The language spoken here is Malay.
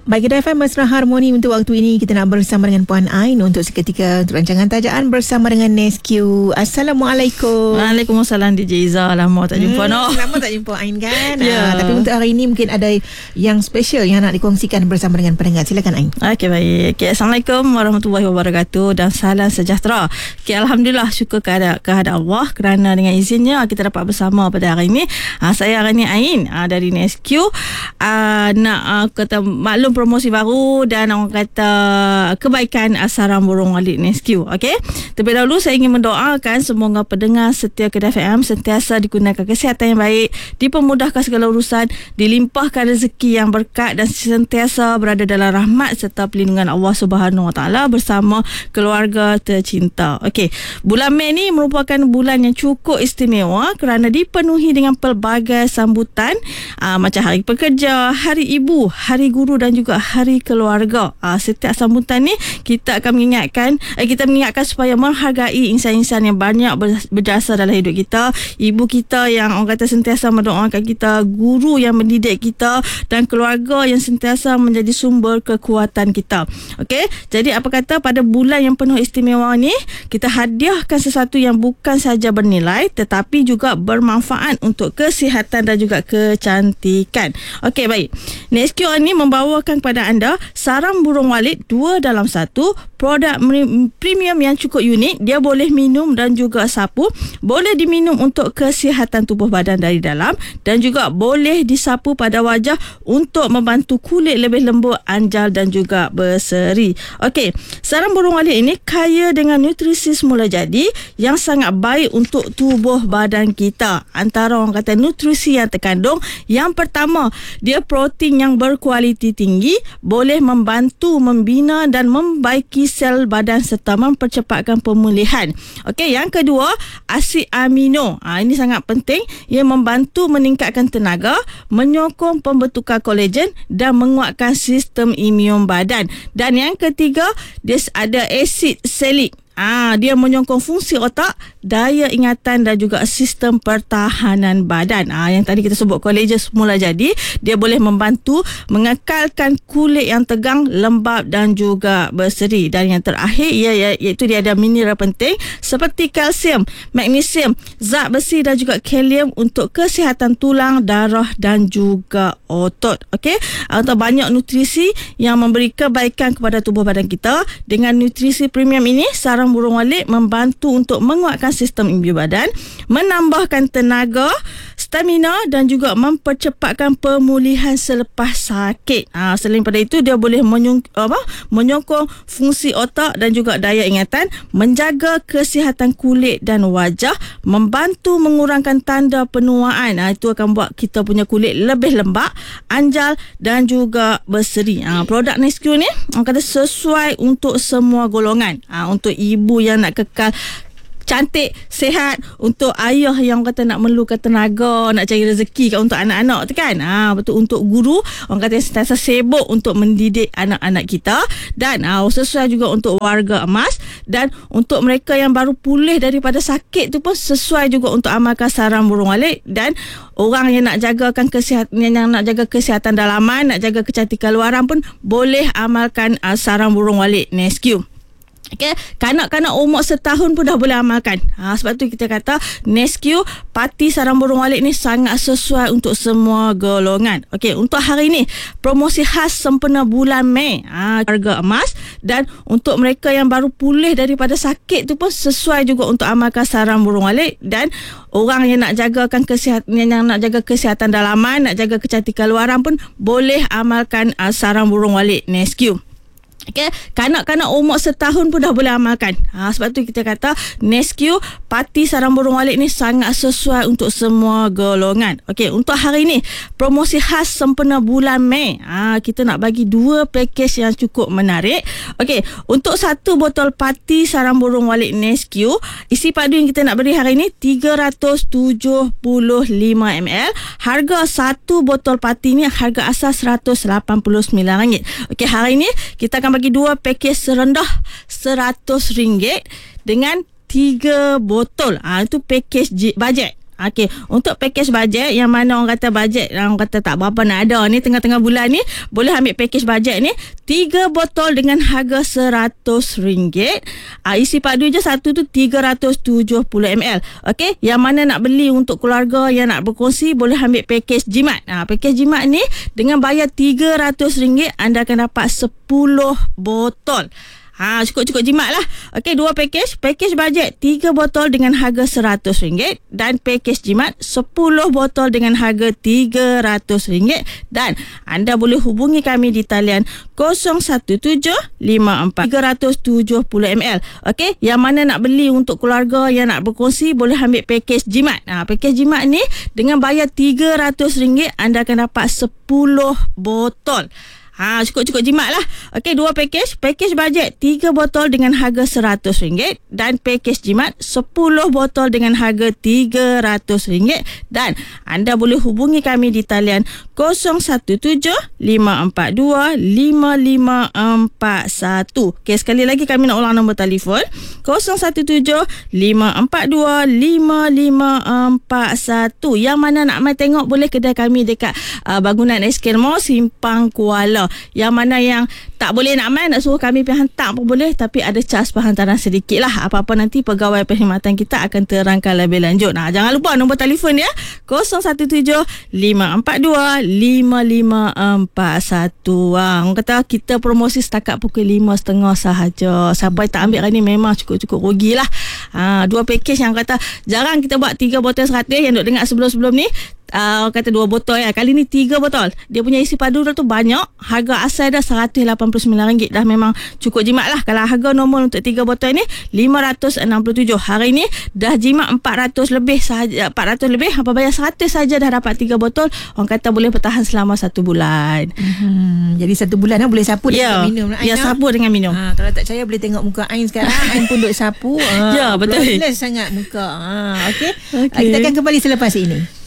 Baik, kita FM Mesra Harmoni. Untuk waktu ini kita nak bersama dengan Puan Ain untuk seketika untuk rancangan tajaan bersama dengan Nescue. Assalamualaikum. Waalaikumsalam DJ Izzah. Lama tak jumpa Lama tak jumpa Ain kan. Ya. Tapi untuk hari ini mungkin ada yang special yang nak dikongsikan bersama dengan pendengar. Silakan Ain. Okey, baik. Okay, Assalamualaikum warahmatullahi wabarakatuh dan salam sejahtera. Okay, Alhamdulillah, syukur kehadap Allah kerana dengan izinnya kita dapat bersama pada hari ini. Saya hari ini Ain dari Nescue. Nak kata maklum promosi baru dan orang kata kebaikan sarang burung Walid Nescue. Okey. Terlebih dahulu saya ingin mendoakan semoga pendengar setia Kedah FM sentiasa dikurniakan kesihatan yang baik, dipermudahkan segala urusan, dilimpahkan rezeki yang berkat dan sentiasa berada dalam rahmat serta pelindungan Allah Subhanahu Wa Taala bersama keluarga tercinta. Okey. Bulan Mei ni merupakan bulan yang cukup istimewa kerana dipenuhi dengan pelbagai sambutan macam Hari Pekerja, Hari Ibu, Hari Guru dan juga Hari Keluarga. Setiap sambutan ni kita akan mengingatkan supaya menghargai insan-insan yang banyak berjasa dalam hidup kita, ibu kita yang orang kata sentiasa mendoakan kita, guru yang mendidik kita dan keluarga yang sentiasa menjadi sumber kekuatan kita. Okey, jadi apa kata pada bulan yang penuh istimewa ni kita hadiahkan sesuatu yang bukan saja bernilai tetapi juga bermanfaat untuk kesihatan dan juga kecantikan. Okey, baik. Nescue ni membawakan kepada anda sarang burung Walid 2 dalam 1, produk premium yang cukup unik. Dia boleh minum dan juga sapu, boleh diminum untuk kesihatan tubuh badan dari dalam dan juga boleh disapu pada wajah untuk membantu kulit lebih lembut, anjal dan juga berseri. Okey, sarang burung Walid ini kaya dengan nutrisi semula jadi yang sangat baik untuk tubuh badan kita. Antara orang kata nutrisi yang terkandung, yang pertama, dia protein yang berkualiti tinggi, boleh membantu membina dan membaiki sel badan serta mempercepatkan pemulihan. Okey, yang kedua, asid amino. Ini sangat penting. Ia membantu meningkatkan tenaga, menyokong pembentukan kolagen dan menguatkan sistem imun badan. Dan yang ketiga, dia ada asid salic. Dia menyokong fungsi otak, daya ingatan dan juga sistem pertahanan badan. Yang tadi kita sebut kolagen semula jadi, dia boleh membantu mengekalkan kulit yang tegang, lembap dan juga berseri. Dan yang terakhir iaitu dia ada mineral penting seperti kalsium, magnesium, zat besi dan juga kalium untuk kesihatan tulang, darah dan juga otot. Okey, atau banyak nutrisi yang memberi kebaikan kepada tubuh badan kita. Dengan nutrisi premium ini, sarang burung Walid membantu untuk menguatkan sistem imun badan, menambahkan tenaga, stamina dan juga mempercepatkan pemulihan selepas sakit. Selain pada itu, dia boleh menyokong fungsi otak dan juga daya ingatan, menjaga kesihatan kulit dan wajah, membantu mengurangkan tanda penuaan. Itu akan buat kita punya kulit lebih lembap, anjal dan juga berseri. Produk Nescue ni orang kata sesuai untuk semua golongan. Untuk ibu yang nak kekal cantik, sihat, untuk ayah yang kata nak memerlukan tenaga, nak cari rezeki untuk anak-anak tu kan. Betul, untuk guru orang kata sentiasa sibuk untuk mendidik anak-anak kita, dan sesuai juga untuk warga emas, dan untuk mereka yang baru pulih daripada sakit tu pun sesuai juga untuk amalkan sarang burung Walid. Dan orang yang nak jagakan kesihatan, yang nak jaga kesihatan dalaman, nak jaga kecantikan luaran pun boleh amalkan sarang burung Walid Nescue. Okay. Kanak-kanak umur setahun pun dah boleh amalkan. Sebab tu kita kata Nescue parti sarang burung Walid ni sangat sesuai untuk semua golongan. Okey, untuk hari ni promosi khas sempena bulan Mei, harga emas, dan untuk mereka yang baru pulih daripada sakit tu pun sesuai juga untuk amalkan sarang burung Walid. Dan orang yang nak jagakan kesihatan, yang nak jaga kesihatan dalaman, nak jaga kecantikan luaran pun boleh amalkan sarang burung Walid Nescue. Okay. Kanak-kanak umur setahun pun dah boleh amalkan. Sebab tu kita kata Nescue parti sarang burung Walid ni sangat sesuai untuk semua golongan. Okey, untuk hari ni promosi khas sempena bulan Mei, kita nak bagi 2 pakej yang cukup menarik. Okey, untuk 1 botol parti sarang burung Walid Nescue, isi padu yang kita nak beri hari ni 375 ml. Harga 1 botol parti ni harga asas RM189. Okey, hari ni kita akan bagi 2 pakej serendah RM100 dengan 3 botol. Itu pakej bajet. Okey, untuk package bajet yang mana orang kata bajet, orang kata tak berapa nak ada ni tengah-tengah bulan ni, boleh ambil package bajet ni 3 botol dengan harga RM100. Isi padu je satu tu 370 ml. Okey, yang mana nak beli untuk keluarga yang nak berkongsi boleh ambil package jimat. Package jimat ni dengan bayar RM300 anda akan dapat 10 botol. Cukup-cukup jimat lah. Okey, 2 package. Package bajet 3 botol dengan harga RM100 dan package jimat 10 botol dengan harga RM300. Dan anda boleh hubungi kami di talian 01754 370 ml. Okey, yang mana nak beli untuk keluarga yang nak berkongsi boleh ambil package jimat. Package jimat ni dengan bayar RM300 anda akan dapat 10 botol. Cukup-cukup jimat lah. Okey, 2 package. Package bajet 3 botol dengan harga RM100 dan package jimat 10 botol dengan harga RM300. Dan anda boleh hubungi kami di talian 01754 5541. Okey, sekali lagi kami nak ulang nombor telefon 01754 5541. Yang mana nak mai tengok boleh kedai kami dekat bangunan SK Mall Simpang Kuala. Yang mana yang tak boleh nak main, nak suruh kami pergi hantar pun boleh, tapi ada cas perhantaran sedikit lah. Apa-apa nanti pegawai perkhidmatan kita akan terangkan lebih lanjut. Jangan lupa nombor telefon dia 017-542-5541. Orang kata kita promosi setakat pukul 5.30 sahaja. Siapa yang tak ambil hari ni memang cukup-cukup rugilah. 2 package yang kata jarang kita buat 3 botol 100 yang duk dengar sebelum-sebelum ni. Kata 2 botol ya. Kali ni 3 botol. Dia punya isi padu tu banyak. Harga asal dah RM189. Dah memang cukup jimat lah. Kalau harga normal untuk 3 botol ni RM567. Hari ni dah jimat 400 lebih sahaja. 400 lebih. Apa bayar 100 saja dah dapat 3 botol. Orang kata boleh bertahan selama 1 bulan. Jadi 1 bulan boleh sapu dengan minum. Ya, sapu dengan minum. Kalau tak percaya boleh tengok muka Ain sekarang. Ain pun duk sapu. Ya, betul. Flawless sangat muka. Okey. Kita akan kembali selepas ini.